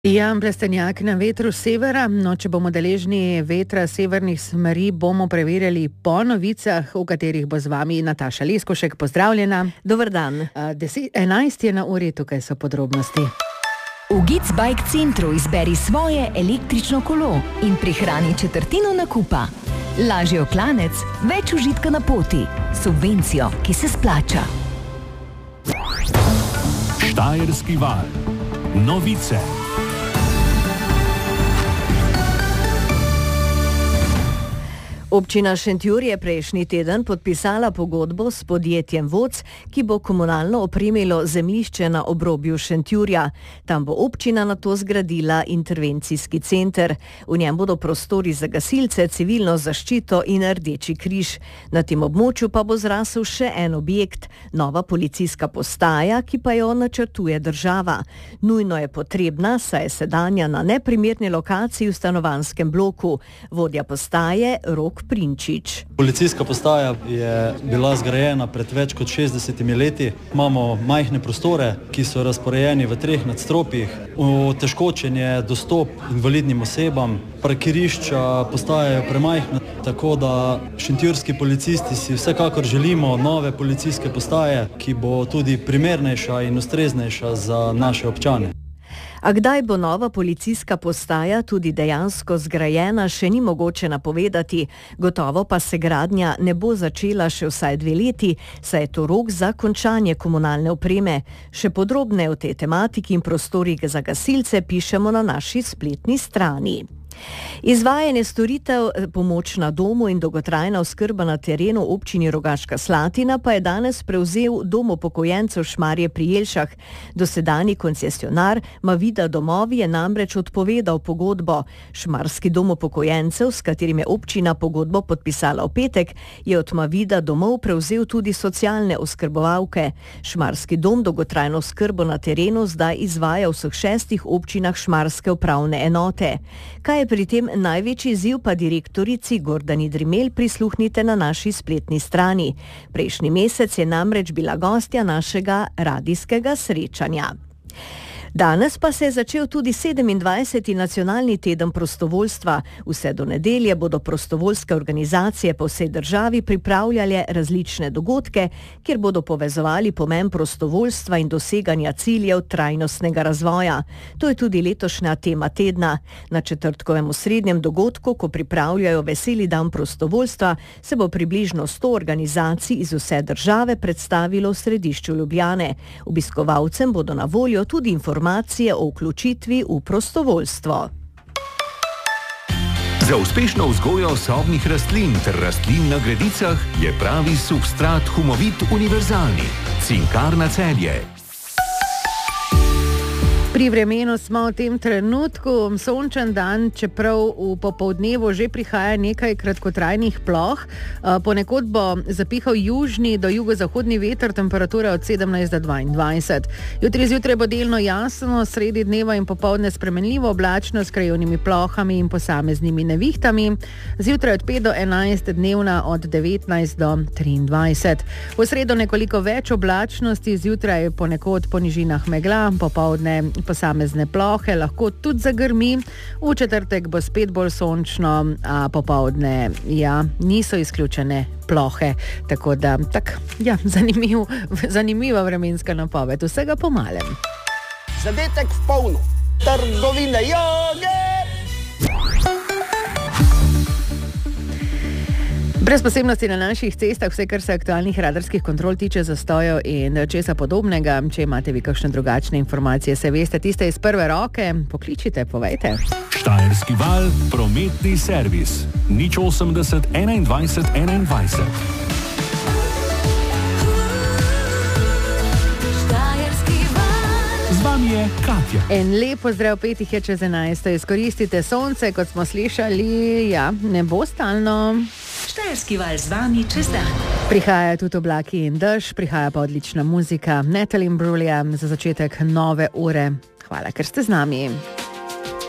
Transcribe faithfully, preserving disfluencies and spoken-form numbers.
Ja, blestenjak na vetru severa. No, če bomo deležni vetra severnih smeri, bomo preverjali po novicah, v katerih bo z vami Nataša Leskošek. Pozdravljena. Dober dan. enajst je na uri, tukaj so podrobnosti. V Gic Bike centru izberi svoje električno kolo in prihrani četrtino nakupa. Lažji oklanec, več užitka na poti, subvencijo, ki se splača. Štajerski val. Novice. Občina Šentjur je prejšnji teden podpisala pogodbo s podjetjem Voc, ki bo komunalno opremilo zemljišče na obrobju Šentjurja. Tam bo občina nato zgradila intervencijski center. V njem bodo prostori za gasilce, civilno zaščito in Rdeči križ. Na tem območju pa bo zrasel še en objekt, nova policijska postaja, ki pa jo načrtuje država. Nujno je potrebna, saj je sedanja na neprimerni lokaciji v stanovanjskem bloku. Vodja postaje Rok Prinčič. Policijska postaja je bila zgrajena pred več kot šestdesetimi leti. Imamo majhne prostore, ki so razporejeni v treh nadstropjih. Otežkočen je dostop invalidnim osebam. Parkirišča postajajo premajhna, tako da šentjurski policisti si vsekakor želimo nove policijske postaje, ki bo tudi primernejša in ustreznejša za naše občane. A kdaj bo nova policijska postaja tudi dejansko zgrajena, še ni mogoče napovedati. Gotovo pa se gradnja ne bo začela še vsaj dve leti, saj je to rok za končanje komunalne opreme. Še podrobneje o tej tematiki in prostorih za gasilce pišemo na naši spletni strani. Izvajanje storitev pomoč na domu in dolgotrajna oskrba na terenu občini Rogaška Slatina pa je danes prevzel Dom upokojencev Šmarje pri Jelšah. Dosedanji koncesionar Mavida domovi je namreč odpovedal pogodbo. Šmarski dom upokojencev, s katerim je občina pogodbo podpisala v petek, je od Mavida domov prevzel tudi socialne oskrbovalke. Šmarski dom dolgotrajno oskrbo na terenu zdaj izvaja v vseh šestih občinah šmarske upravne enote. Kaj je pri tem največji izziv, pa direktorici Gordani Drimel prisluhnite na naši spletni strani. Prejšnji mesec je namreč bila gostja našega radijskega srečanja. Danes pa se je začel tudi sedemindvajseti nacionalni teden prostovoljstva. Vse do nedelje bodo prostovoljske organizacije po vsej državi pripravljale različne dogodke, kjer bodo povezovali pomen prostovoljstva in doseganja ciljev trajnostnega razvoja. To je tudi letošnja tema tedna. Na četrtkovem osrednjem dogodku, ko pripravljajo veseli dan prostovoljstva, se bo približno sto organizacij iz vse države predstavilo v središču Ljubljane. Obiskovalcem bodo na voljo tudi informacije informacije o vključitvi v prostovoljstvo. Za uspešno vzgojo sobnih rastlin ter rastlin na gredicah je pravi substrat Humovit univerzalni. Cinkarna Celje. Pri vremenu smo v tem trenutku, sončen dan, čeprav v popoldnevu že prihaja nekaj kratkotrajnih ploh. Ponekod bo zapihal južni do jugozahodni veter, temperatura od sedemnajst do dvaindvajset. Jutri zjutraj bo delno jasno, sredi dneva in popoldne spremenljivo oblačno s krajevnimi plohami in posameznimi nevihtami. Zjutraj od pet do enajst, dnevna od devetnajst do triindvajset. V sredo nekoliko več oblačnosti, zjutraj ponekod po nižinah megla, popoldne posamezne plohe, lahko tudi zagrmi. V četrtek bo spet bolj sončno, a popoldne ja, niso izključene plohe. Tako da, tak, ja, zanimiv, zanimiva vremenska napoved. Vsega po malem. Zadetek v polno. Trgovine joge! Brez posebnosti na naših cestah, vse, kar se aktualnih radarskih kontrol tiče, zastojev in česa podobnega. Če imate vi kakšne drugačne informacije, se veste, tiste iz prve roke, pokličite, povejte. Štajerski val, prometni servis. nič osemdeset, enaindvajset, enaindvajset. Z vami je Katja. En lep pozdrav, petih je čez enajsto. Izkoristite sonce, kot smo slišali, ja, ne bo stalno. Štajerski val z vami čez dan. Prihaja tudi oblaki in dež, prihaja pa odlična muzika. Natalie Imbruglia za začetek nove ure. Hvala, ker ste z nami.